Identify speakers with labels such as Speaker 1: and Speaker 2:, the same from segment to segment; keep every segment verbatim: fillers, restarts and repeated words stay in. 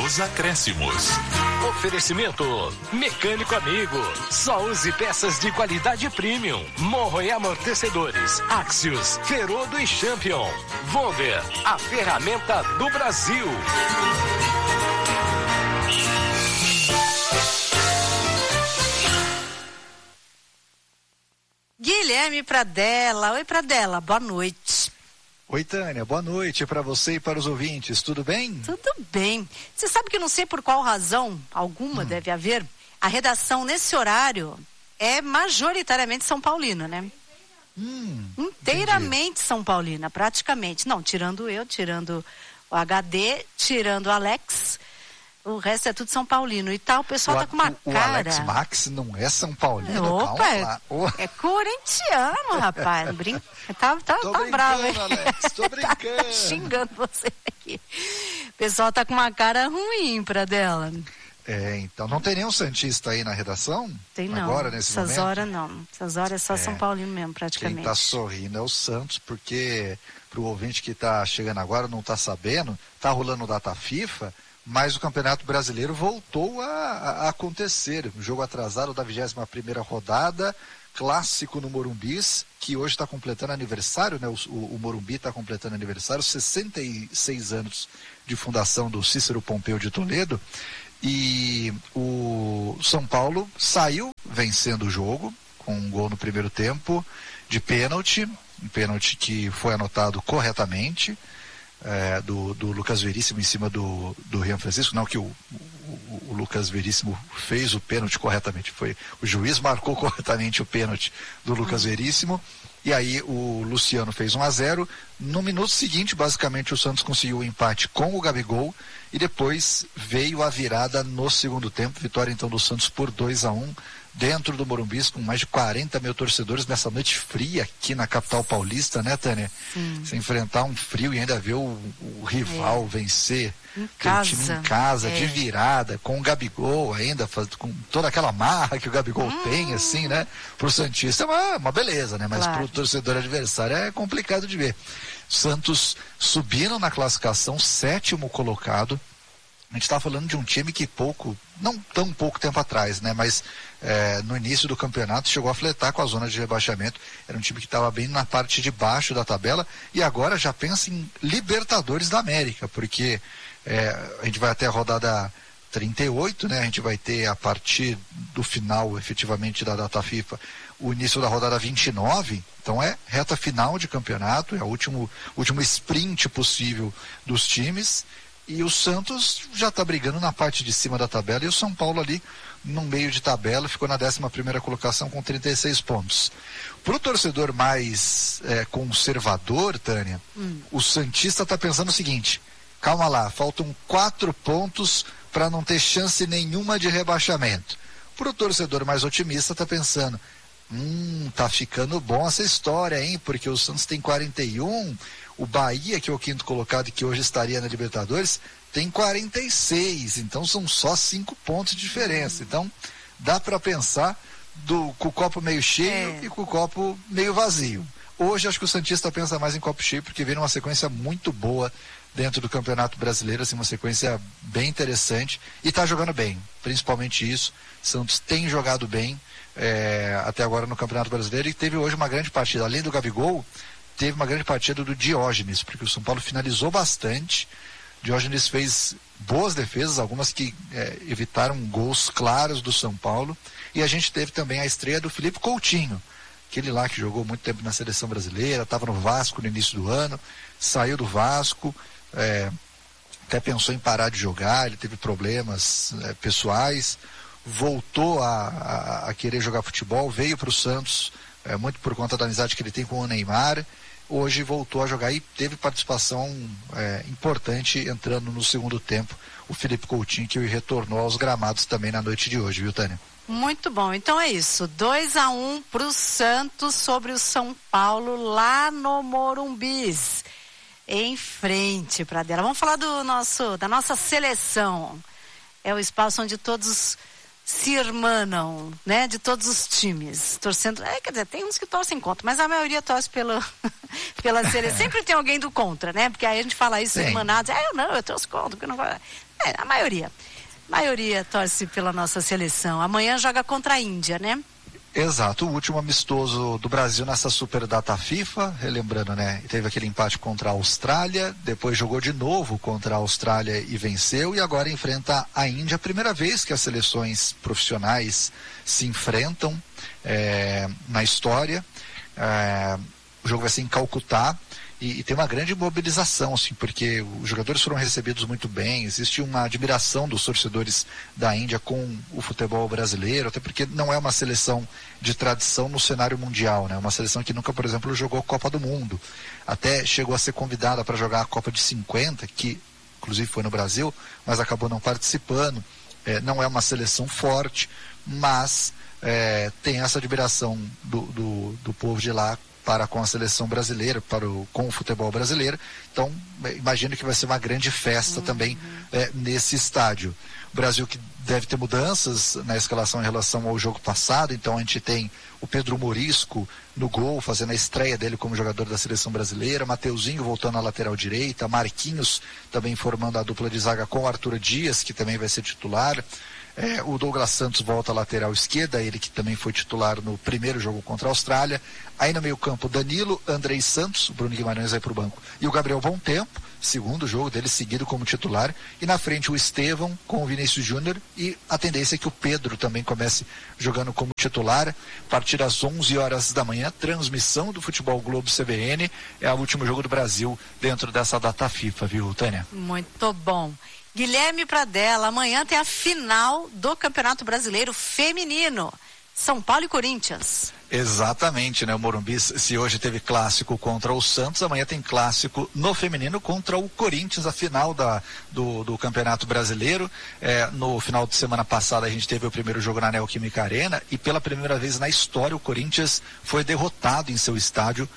Speaker 1: nos acréscimos.
Speaker 2: Oferecimento Mecânico Amigo. Só use peças de qualidade premium. Morro e amortecedores. Axios, Ferodo e Champion. Vonder, a ferramenta do Brasil.
Speaker 3: Guilherme Pradella. Oi, Pradella, boa noite.
Speaker 4: Oi, Tânia, boa noite para você e para os ouvintes, tudo bem?
Speaker 3: Tudo bem. Você sabe que eu não sei por qual razão, alguma hum. deve haver, a redação nesse horário é majoritariamente São Paulina, né?
Speaker 4: Hum,
Speaker 3: Inteiramente
Speaker 4: entendi.
Speaker 3: São Paulina, praticamente. Não, tirando eu, tirando o H D, tirando o Alex, o resto é tudo São Paulino. E tal, o pessoal
Speaker 4: o,
Speaker 3: tá com uma
Speaker 4: o,
Speaker 3: cara...
Speaker 4: O Alex Max não é São Paulino,
Speaker 3: Opa,
Speaker 4: calma lá. Oh.
Speaker 3: É corintiano, rapaz. Brin... Tá, tá,
Speaker 4: tô
Speaker 3: tá bravo, hein?
Speaker 4: Alex, tô brincando.
Speaker 3: tá, tá xingando você aqui. O pessoal tá com uma cara ruim pra dela.
Speaker 4: É, então, não tem nenhum santista aí na redação?
Speaker 3: Tem não.
Speaker 4: Agora, nesse
Speaker 3: Essas
Speaker 4: momento?
Speaker 3: horas não. Essas horas é só
Speaker 4: é.
Speaker 3: São Paulino mesmo, praticamente.
Speaker 4: Quem tá sorrindo é o Santos, porque pro ouvinte que tá chegando agora, não tá sabendo, tá rolando data FIFA, mas o Campeonato Brasileiro voltou a, a acontecer. Um jogo atrasado da vigésima primeira rodada, clássico no Morumbis, que hoje está completando aniversário, né? O, o, o Morumbi está completando aniversário, sessenta e seis anos de fundação do Cícero Pompeu de Toledo. E o São Paulo saiu vencendo o jogo com um gol no primeiro tempo de pênalti, um pênalti que foi anotado corretamente, é, do, do Lucas Veríssimo em cima do, do Rian Francisco. Não que o, o, o Lucas Veríssimo fez o pênalti corretamente, foi o juiz marcou corretamente o pênalti do Lucas Veríssimo. E aí o Luciano fez um a zero. No minuto seguinte, basicamente, o Santos conseguiu o empate com o Gabigol e depois veio a virada no segundo tempo. Vitória então do Santos por dois a um dentro do Morumbi, com mais de quarenta mil torcedores nessa noite fria aqui na capital paulista, né, Tânia?
Speaker 3: Sim.
Speaker 4: Você enfrentar um frio e ainda ver o, o rival é. vencer
Speaker 3: em
Speaker 4: casa. time em casa,
Speaker 3: é.
Speaker 4: de virada, com o Gabigol ainda, faz, com toda aquela marra que o Gabigol hum. tem, assim, né? Pro Santista é uma, uma beleza, né? Mas claro. Pro torcedor adversário é complicado de ver. Santos subindo na classificação, sétimo colocado. A gente está falando de um time que pouco, não tão pouco tempo atrás, né? Mas é, no início do campeonato chegou a fletar com a zona de rebaixamento. Era um time que estava bem na parte de baixo da tabela e agora já pensa em Libertadores da América, porque é, a gente vai até a rodada trinta e oito, né? A gente vai ter a partir do final, efetivamente, da data FIFA, o início da rodada vinte e nove. Então é reta final de campeonato, é o último, último sprint possível dos times. E o Santos já está brigando na parte de cima da tabela e o São Paulo ali no meio de tabela ficou na décima primeira colocação com trinta e seis pontos. Para o torcedor mais é, conservador, Tânia, hum. o Santista está pensando o seguinte: calma lá, faltam quatro pontos para não ter chance nenhuma de rebaixamento. Para o torcedor mais otimista está pensando: hum, tá ficando bom essa história, hein? Porque o Santos tem quarenta e um, o Bahia, que é o quinto colocado e que hoje estaria na Libertadores, tem quarenta e seis, então são só cinco pontos de diferença. Então dá para pensar do, com o copo meio cheio é. e com o copo meio vazio. Hoje acho que o Santista pensa mais em copo cheio, porque vem uma sequência muito boa dentro do Campeonato Brasileiro, assim, uma sequência bem interessante e está jogando bem, principalmente isso. Santos tem jogado bem é, até agora no Campeonato Brasileiro e teve hoje uma grande partida, além do Gabigol, teve uma grande partida do Diógenes, porque o São Paulo finalizou bastante. Diógenes fez boas defesas, algumas que é, evitaram gols claros do São Paulo, e a gente teve também a estreia do Felipe Coutinho, aquele lá que jogou muito tempo na seleção brasileira, estava no Vasco no início do ano, saiu do Vasco, é, até pensou em parar de jogar, ele teve problemas é, pessoais, voltou a, a, a querer jogar futebol, veio para o Santos, é, muito por conta da amizade que ele tem com o Neymar. Hoje voltou a jogar e teve participação é, importante entrando no segundo tempo, o Felipe Coutinho, que retornou aos gramados também na noite de hoje, viu, Tânia?
Speaker 3: Muito bom, então é isso, dois a um para o Santos sobre o São Paulo lá no Morumbis, em frente para dela. Vamos falar do nosso, da nossa seleção, é o espaço onde todos se irmanam, né, de todos os times, torcendo, é, quer dizer, tem uns que torcem contra, mas a maioria torce pela, pela seleção, sempre tem alguém do contra, né, porque aí a gente fala isso, irmanados, é, eu não, eu torço contra, porque não vai, É, a maioria. A maioria torce pela nossa seleção. Amanhã joga contra a Índia, né?
Speaker 4: Exato, o último amistoso do Brasil nessa super data FIFA, relembrando, né, teve aquele empate contra a Austrália, depois jogou de novo contra a Austrália e venceu, e agora enfrenta a Índia, a primeira vez que as seleções profissionais se enfrentam é, na história. É, o jogo vai ser em Calcutá. E, e tem uma grande mobilização, assim, porque os jogadores foram recebidos muito bem, existe uma admiração dos torcedores da Índia com o futebol brasileiro, até porque não é uma seleção de tradição no cenário mundial, né? Uma seleção que nunca, por exemplo, jogou Copa do Mundo, até chegou a ser convidada para jogar a Copa de cinquenta, que inclusive foi no Brasil, mas acabou não participando. É, não é uma seleção forte, mas é, tem essa admiração do, do, do povo de lá para com a seleção brasileira, para o, com o futebol brasileiro. Então, imagino que vai ser uma grande festa uhum. também é, nesse estádio. O Brasil que deve ter mudanças na escalação em relação ao jogo passado, então a gente tem o Pedro Morisco no gol, fazendo a estreia dele como jogador da seleção brasileira, Mateuzinho voltando à lateral direita, Marquinhos também formando a dupla de zaga com o Arthur Dias, que também vai ser titular. É, o Douglas Santos volta à lateral esquerda, ele que também foi titular no primeiro jogo contra a Austrália. Aí no meio campo, Danilo, Andrei Santos, o Bruno Guimarães vai para o banco. E o Gabriel Bom Tempo, segundo jogo dele seguido como titular. E na frente o Estevão com o Vinícius Júnior. E a tendência é que o Pedro também comece jogando como titular. A partir das onze horas da manhã, transmissão do Futebol Globo C B N. É o último jogo do Brasil dentro dessa data FIFA, viu, Tânia?
Speaker 3: Muito bom. Guilherme Pradella, amanhã tem a final do Campeonato Brasileiro Feminino, São Paulo e Corinthians.
Speaker 4: Exatamente, né? O Morumbi, se hoje teve clássico contra o Santos, amanhã tem clássico no feminino contra o Corinthians, a final da, do, do Campeonato Brasileiro. É, no final de semana passada a gente teve o primeiro jogo na Neoquímica Arena e pela primeira vez na história o Corinthians foi derrotado em seu estádio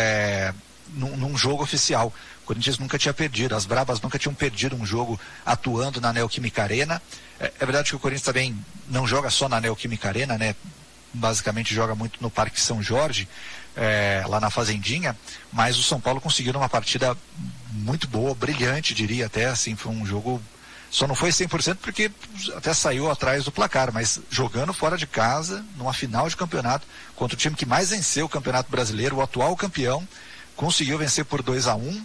Speaker 4: é, num, num jogo oficial. O Corinthians nunca tinha perdido, as Brabas nunca tinham perdido um jogo atuando na Neoquímica Arena. É, é verdade que o Corinthians também não joga só na Neoquímica Arena, né? Basicamente joga muito no Parque São Jorge, é, lá na Fazendinha, mas o São Paulo conseguiu uma partida muito boa, brilhante, diria até, assim, foi um jogo, só não foi cem por cento porque até saiu atrás do placar, mas jogando fora de casa, numa final de campeonato, contra o time que mais venceu o Campeonato Brasileiro, o atual campeão, conseguiu vencer por dois a um.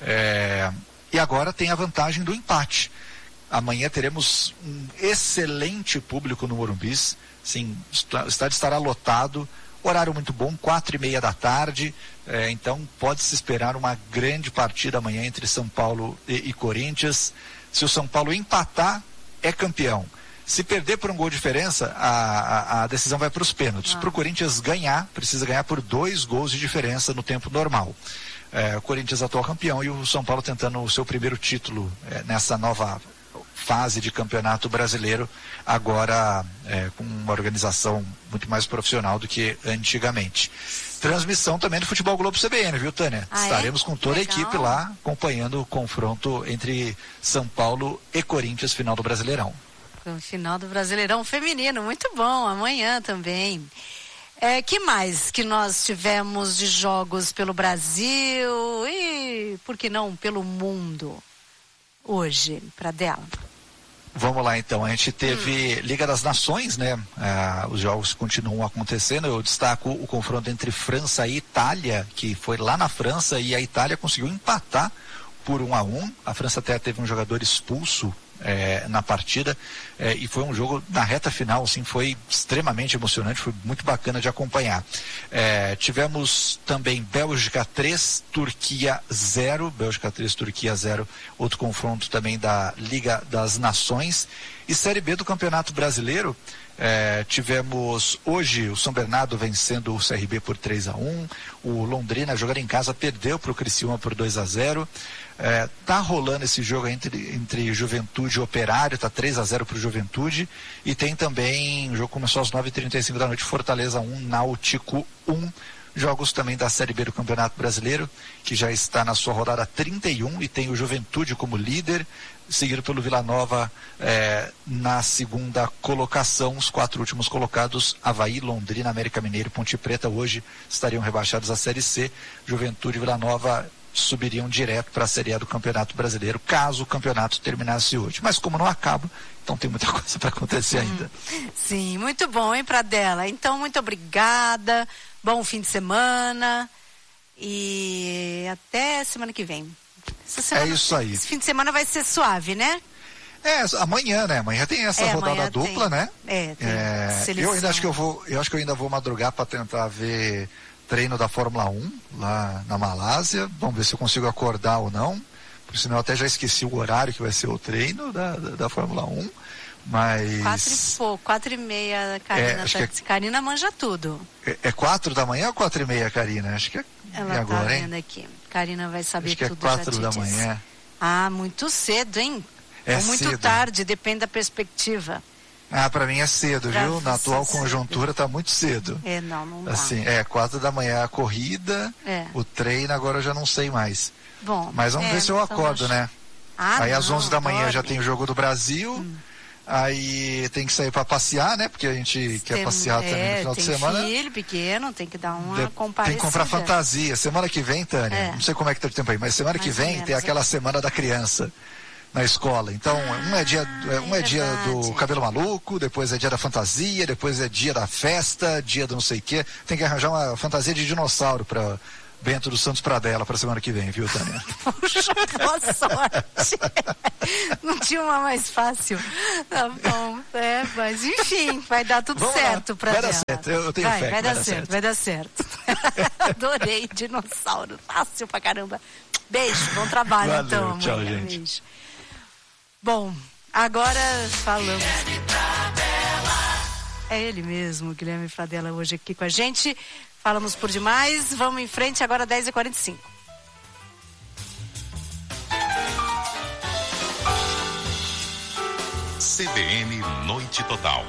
Speaker 4: É, e agora tem a vantagem do empate. Amanhã teremos um excelente público no Morumbi. Sim, o estádio estará lotado, horário muito bom, quatro e meia da tarde. É, então pode-se esperar uma grande partida amanhã entre São Paulo e, e Corinthians. Se o São Paulo empatar, é campeão. Se perder por um gol de diferença, a, a, a decisão vai para os pênaltis. Ah. Para o Corinthians ganhar, precisa ganhar por dois gols de diferença no tempo normal. É, o Corinthians atual campeão e o São Paulo tentando o seu primeiro título é, nessa nova fase de campeonato brasileiro, agora é, com uma organização muito mais profissional do que antigamente. Transmissão também do Futebol Globo C B N, viu, Tânia? Ah, Estaremos é? com toda Legal. a equipe lá acompanhando o confronto entre São Paulo e Corinthians, final do Brasileirão.
Speaker 3: O final do Brasileirão feminino, muito bom, amanhã também. É, que mais que nós tivemos de jogos pelo Brasil e, por que não, pelo mundo hoje, Pradella?
Speaker 4: Vamos lá então, a gente teve hum. Liga das Nações, né? Ah, os jogos continuam acontecendo, eu destaco o confronto entre França e Itália, que foi lá na França e a Itália conseguiu empatar por um a um, a França até teve um jogador expulso É, na partida é, e foi um jogo na reta final, assim, foi extremamente emocionante, foi muito bacana de acompanhar. É, tivemos também Bélgica três, Turquia zero, Bélgica três, Turquia zero, outro confronto também da Liga das Nações. E Série B do Campeonato Brasileiro, é, tivemos hoje o São Bernardo vencendo o C R B por três a um, o Londrina jogando em casa perdeu para o Criciúma por dois a zero. É, tá rolando esse jogo entre, entre Juventude e Operário, tá três a zero para o Juventude, e tem também, o jogo começou às nove e trinta e cinco da noite, Fortaleza um, Náutico um, jogos também da Série B do Campeonato Brasileiro, que já está na sua rodada trinta e um, e tem o Juventude como líder, seguido pelo Vila Nova é, na segunda colocação. Os quatro últimos colocados, Avaí, Londrina, América Mineiro e Ponte Preta, hoje estariam rebaixados à Série C. Juventude e Vila Nova subiriam direto para a Série A do Campeonato Brasileiro, caso o campeonato terminasse hoje. Mas como não acaba, então tem muita coisa para acontecer hum, ainda.
Speaker 3: Sim, muito bom, hein, Pradella? Então, muito obrigada, bom fim de semana e até semana que vem. Essa semana,
Speaker 4: é isso aí.
Speaker 3: Esse fim de semana vai ser suave, né?
Speaker 4: É, amanhã, né? Amanhã tem essa
Speaker 3: é,
Speaker 4: rodada dupla,
Speaker 3: tem,
Speaker 4: né?
Speaker 3: É, tem
Speaker 4: é, eu ainda acho que eu vou, eu acho que eu ainda vou madrugar para tentar ver treino da Fórmula um lá na Malásia. Vamos ver se eu consigo acordar ou não. Porque senão eu até já esqueci o horário que vai ser o treino da, da, da Fórmula um. Mas.
Speaker 3: Quatro e pouco, quatro e meia, Karina. É, tá, é... Karina manja tudo.
Speaker 4: É, é quatro da manhã ou quatro e meia, Karina? Acho que é.
Speaker 3: Ela tá
Speaker 4: agora,
Speaker 3: vendo
Speaker 4: hein?
Speaker 3: aqui. Karina vai saber
Speaker 4: acho que
Speaker 3: tudo.
Speaker 4: É quatro da
Speaker 3: disse.
Speaker 4: manhã.
Speaker 3: Ah, muito cedo, hein?
Speaker 4: É
Speaker 3: Ou muito
Speaker 4: cedo.
Speaker 3: tarde, depende da perspectiva.
Speaker 4: Ah, para mim é cedo,
Speaker 3: pra
Speaker 4: viu? Na atual
Speaker 3: cedo.
Speaker 4: Conjuntura tá muito cedo.
Speaker 3: É, não, não dá.
Speaker 4: Assim, é, quatro da manhã a corrida,
Speaker 3: é.
Speaker 4: o treino agora eu já não sei mais.
Speaker 3: Bom,
Speaker 4: mas vamos
Speaker 3: é,
Speaker 4: ver se eu acordo,
Speaker 3: acho...
Speaker 4: né?
Speaker 3: Ah,
Speaker 4: aí
Speaker 3: não,
Speaker 4: às onze da manhã
Speaker 3: dorme.
Speaker 4: já tem o Jogo do Brasil, hum. aí tem que sair para passear, né? Porque a gente tem, quer passear
Speaker 3: é,
Speaker 4: também no final de semana.
Speaker 3: Tem filho pequeno, tem que dar uma
Speaker 4: de,
Speaker 3: comparecida.
Speaker 4: Tem que comprar fantasia. Semana que vem, Tânia,
Speaker 3: é.
Speaker 4: não sei como é que tá o tempo aí, mas semana
Speaker 3: mais
Speaker 4: que vem tem aquela semana da criança na escola. Então, ah, um é dia, um é, é dia do cabelo maluco, depois é dia da fantasia, depois é dia da festa, dia do não sei o quê. Tem que arranjar uma fantasia de dinossauro para Bento dos Santos Pradella para semana que vem, viu, Tânia?
Speaker 3: Puxa, boa sorte. Não tinha uma mais fácil. Tá bom, é, mas enfim, vai dar tudo
Speaker 4: Vamos
Speaker 3: certo para
Speaker 4: Vai dar certo, eu, eu tenho
Speaker 3: vai,
Speaker 4: fé.
Speaker 3: Vai,
Speaker 4: vai
Speaker 3: dar,
Speaker 4: dar
Speaker 3: certo,
Speaker 4: certo,
Speaker 3: vai dar certo. Adorei, dinossauro, fácil pra caramba. Beijo, bom trabalho.
Speaker 4: Valeu,
Speaker 3: então.
Speaker 4: Tchau,
Speaker 3: amanhã.
Speaker 4: gente.
Speaker 3: Beijo. Bom, agora falamos. É ele mesmo, Guilherme Pradella, hoje aqui com a gente. Falamos por demais, vamos em frente agora, dez e quarenta e cinco.
Speaker 2: C B N Noite Total.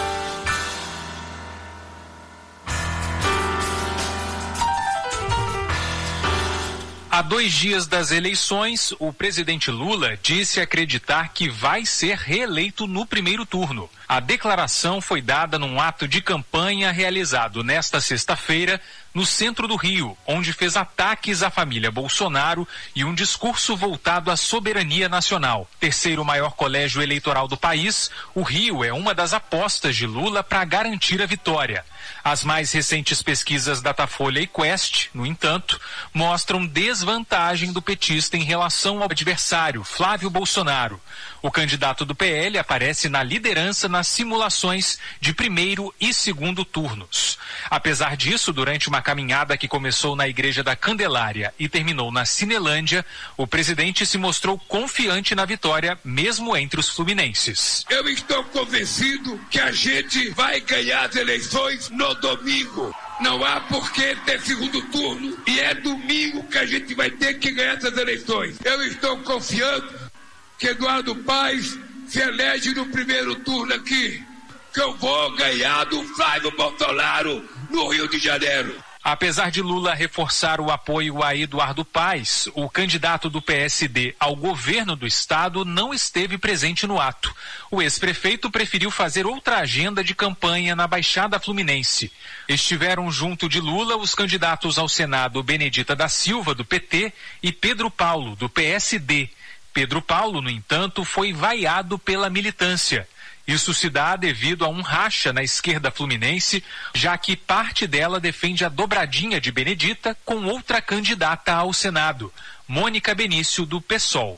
Speaker 1: Há dois dias das eleições, o presidente Lula disse acreditar que vai ser reeleito no primeiro turno. A declaração foi dada num ato de campanha realizado nesta sexta-feira no centro do Rio, onde fez ataques à família Bolsonaro e um discurso voltado à soberania nacional. Terceiro maior colégio eleitoral do país, o Rio é uma das apostas de Lula para garantir a vitória. As mais recentes pesquisas Datafolha e Quest, no entanto, mostram desvantagem do petista em relação ao adversário, Flávio Bolsonaro. O candidato do P L aparece na liderança nas simulações de primeiro e segundo turnos. Apesar disso, durante uma caminhada que começou na Igreja da Candelária e terminou na Cinelândia, o presidente se mostrou confiante na vitória, mesmo entre os fluminenses.
Speaker 5: Eu estou convencido que a gente vai ganhar as eleições no domingo. Não há por que ter segundo turno e é domingo que a gente vai ter que ganhar essas eleições. Eu estou confiando que Eduardo Paes se elege no primeiro turno aqui, que eu vou ganhar do Flávio Bolsonaro no Rio de Janeiro.
Speaker 1: Apesar de Lula reforçar o apoio a Eduardo Paes, o candidato do P S D ao governo do estado não esteve presente no ato. O ex-prefeito preferiu fazer outra agenda de campanha na Baixada Fluminense. Estiveram junto de Lula os candidatos ao Senado Benedita da Silva, do P T, e Pedro Paulo, do P S D. Pedro Paulo, no entanto, foi vaiado pela militância. Isso se dá devido a um racha na esquerda fluminense, já que parte dela defende a dobradinha de Benedita com outra candidata ao Senado, Mônica Benício, do PSOL.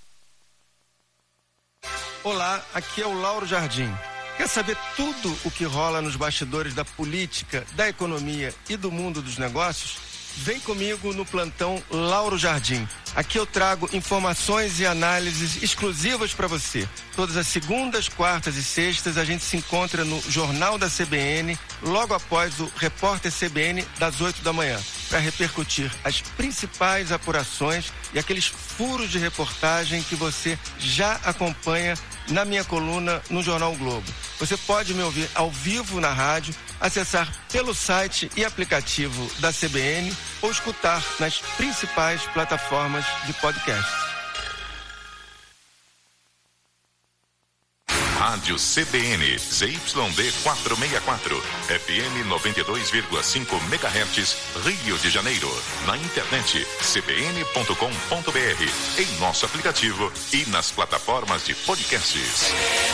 Speaker 6: Olá, aqui é o Lauro Jardim. Quer saber tudo o que rola nos bastidores da política, da economia e do mundo dos negócios? Vem comigo no plantão Lauro Jardim. Aqui eu trago informações e análises exclusivas para você. Todas as segundas, quartas e sextas a gente se encontra no Jornal da C B N, logo após o Repórter C B N das oito da manhã, para repercutir as principais apurações e aqueles furos de reportagem que você já acompanha na minha coluna no Jornal Globo. Você pode me ouvir ao vivo na rádio, acessar pelo site e aplicativo da C B N ou escutar nas principais plataformas de podcast.
Speaker 7: Rádio C B N, Z Y D quatrocentos e sessenta e quatro, F M noventa e dois vírgula cinco megahertz, Rio de Janeiro. Na internet, c b n ponto com ponto b r, em nosso aplicativo e nas plataformas de podcasts.